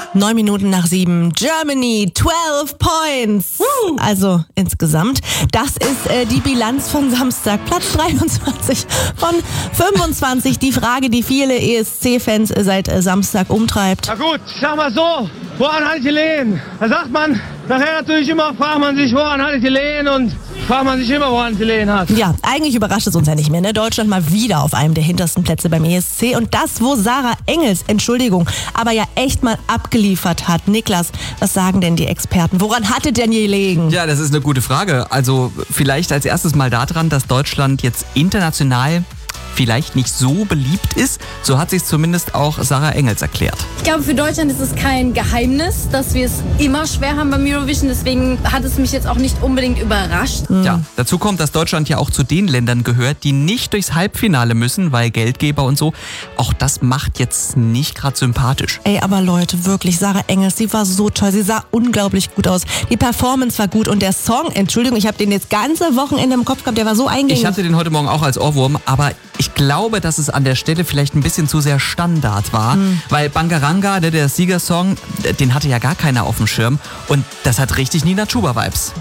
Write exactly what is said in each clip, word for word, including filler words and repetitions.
Neun Minuten nach sieben. Germany, zwölf Points. Woo. Also insgesamt. Das ist äh, die Bilanz von Samstag. Platz dreiundzwanzig von fünfundzwanzig. Die Frage, die viele E S C-Fans seit äh, Samstag umtreibt. Na gut, ich sag mal so, woran halte ich die Lehen? Da sagt man, nachher natürlich immer, fragt man sich, woran halte ich die Lehen, und fragt man sich immer, woran die Lehen hat. Ja, eigentlich überrascht es uns ja nicht mehr, ne? Deutschland mal wieder auf einem der hintersten Plätze beim E S C. Und das, wo Sarah Engels, Entschuldigung, aber ja echt mal abgeliefert hat. Niklas, was sagen denn die Experten? Woran hatte denn gelegen? Ja, das ist eine gute Frage. Also vielleicht als erstes mal daran, dass Deutschland jetzt international vielleicht nicht so beliebt ist. So hat sich zumindest auch Sarah Engels erklärt. Ich glaube, für Deutschland ist es kein Geheimnis, dass wir es immer schwer haben beim Eurovision. Deswegen hat es mich jetzt auch nicht unbedingt überrascht. Mhm. Ja, dazu kommt, dass Deutschland ja auch zu den Ländern gehört, die nicht durchs Halbfinale müssen, weil Geldgeber und so. Auch das macht jetzt nicht gerade sympathisch. Ey, aber Leute, wirklich, Sarah Engels, sie war so toll. Sie sah unglaublich gut aus. Die Performance war gut und der Song, Entschuldigung, ich habe den jetzt ganze Wochenende im Kopf gehabt, der war so eingängig. Ich hatte den heute Morgen auch als Ohrwurm, aber ich glaube, dass es an der Stelle vielleicht ein bisschen zu sehr Standard war, mhm. weil Bangaranga, der, der Siegersong, den hatte ja gar keiner auf dem Schirm, und das hat richtig Nina Chuba-Vibes.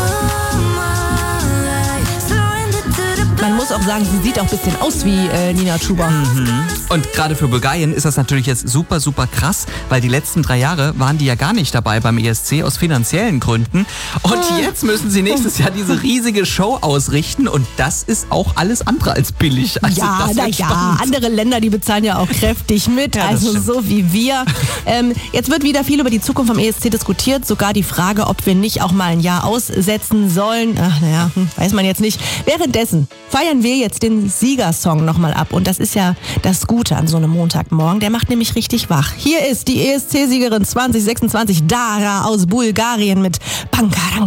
Man muss auch sagen, sie sieht auch ein bisschen aus wie äh, Nina Chuba. Mhm. Und gerade für Bulgarien ist das natürlich jetzt super, super krass, weil die letzten drei Jahre waren die ja gar nicht dabei beim E S C aus finanziellen Gründen. Und jetzt müssen sie nächstes Jahr diese riesige Show ausrichten, und das ist auch alles andere als billig. Also ja, na ja, andere Länder, die bezahlen ja auch kräftig mit, ja, also so wie wir. Ähm, jetzt wird wieder viel über die Zukunft vom E S C diskutiert, sogar die Frage, ob wir nicht auch mal ein Jahr aussetzen sollen. Ach naja, hm, weiß man jetzt nicht. Währenddessen feiern wir jetzt den Siegersong nochmal ab, und das ist ja das Gute an so einem Montagmorgen, der macht nämlich richtig wach. Hier ist die E S C-Siegerin zwanzig sechsundzwanzig, Dara aus Bulgarien mit Bangaranga.